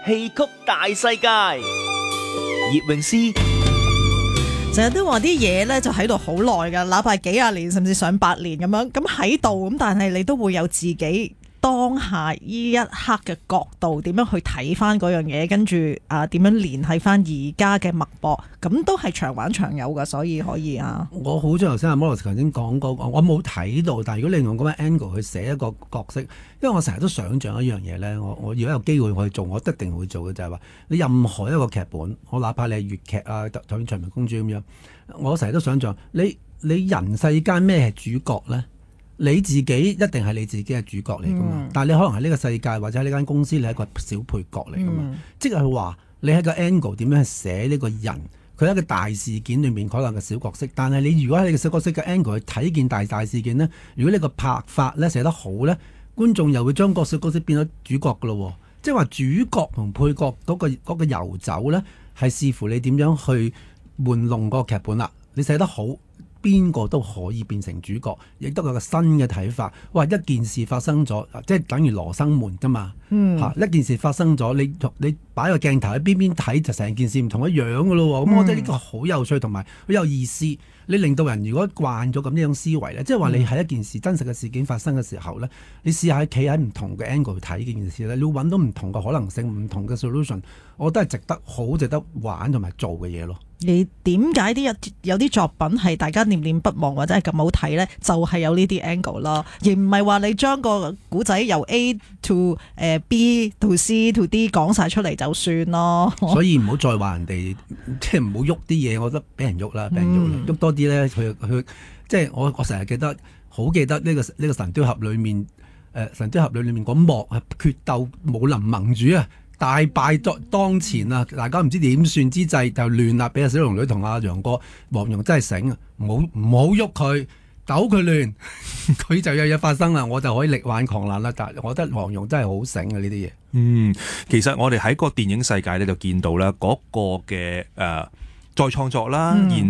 戲曲大世界。葉詠詩成日都話啲嘢咧就喺度好耐㗎，哪怕幾廿年甚至上百年咁樣，咁喺度咁，但係你都會有自己當下呢一刻嘅角度，點樣去睇翻嗰樣嘢，跟住點樣聯繫翻而家嘅脈搏，咁都係長玩長有㗎，所以可以啊。 我好中意頭先阿 Moris 頭先講嗰個，我冇睇到，但係如果你用咁嘅 angle 去寫一個角色，因為我成日都想像一樣嘢咧，我如果有機會我去做，我一定會做嘅就係話，你任何一個劇本，我哪怕你係粵劇啊，頭先長命公主咁樣，我成日都想像你人世間咩係主角咧？你自己一定係你自己嘅主角嚟噶嘛？但係你可能係呢個世界或者喺呢間公司，你係一個小配角嚟噶嘛？即係話你喺個 angle 點樣去寫呢個人，佢喺一個大事件裏面可能係個小角色，但係你如果喺你個小角色嘅 angle 去睇見大事件呢，如果你個拍法咧寫得好呢，觀眾又會將個小角色變咗主角噶咯。即係話主角同配角嗰個遊走呢，係視乎你點樣去玩弄嗰個劇本啦。你寫得好，邊個都可以變成主角，亦都有個新嘅睇法。哇！一件事發生咗，即係等於羅生門啫嘛。一件事發生咗，你擺個鏡頭喺邊睇，就成件事唔同一樣嘅咯。咁我覺得呢個好有趣同埋好有意思。你令到人如果慣咗咁呢種思維咧，即係話你喺一件事真實嘅事件發生嘅時候咧，你試下企喺唔同嘅 angle 去睇呢件事咧，你會揾到唔同嘅可能性、唔同嘅 solution。我覺得係好值得玩同埋做嘅嘢咯。 你點解有啲作品係大家念念不忘或者係咁好睇呢？就係有呢啲 angle 咯，而唔係話你將個古仔由 A to B to C to D 講晒出嚟就算咯。 所以唔好再話人哋，即係唔好喐啲嘢，我覺得俾人喐啦，喐多啲咧，佢即係我成日好記得呢個神雕俠裏面，神雕俠裏面嗰幕係決鬥武林盟主啊！大敗當前啊！大家唔知點算之際就亂啦，俾阿小龍女同阿楊過、黃蓉真係醒啊！唔好喐佢，抖佢亂，佢就有嘢發生啦，我就可以力挽狂瀾啦。但係我覺得黃蓉真係好醒啊！呢啲嘢。 其實我哋喺個電影世界咧就見到啦，嗰個嘅再創作啦，